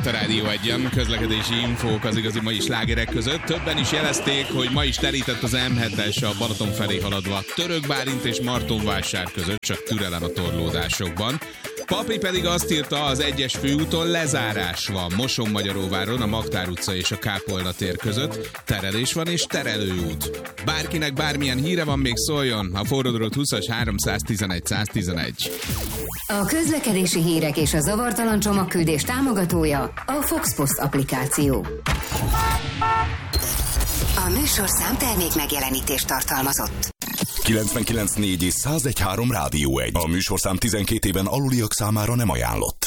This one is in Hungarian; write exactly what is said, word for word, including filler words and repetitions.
a Rádió Egyen, közlekedési infók az igazi mai slágerek között. Többen is jelezték, hogy ma is terített az em hetes a Balaton felé haladva Török Bálint és Martonvásár között, csak türelem a torlódásokban. Papi pedig azt írta, az egyes főúton lezárás van Moson-Magyaróváron, a Magtár utca és a Kápolna tér között. Terelés van és terelőút. Bárkinek bármilyen híre van, még szóljon. A forródrót húszas háromszáztizenegy száztizenegy. A közlekedési hírek és a zavartalan csomagküldés támogatója a Foxpost applikáció. A műsorszám termék megjelenítést tartalmazott. kilencvenkilenc négy és száz egy három Rádió egy. A műsorszám tizenkét éven aluliak számára nem ajánlott.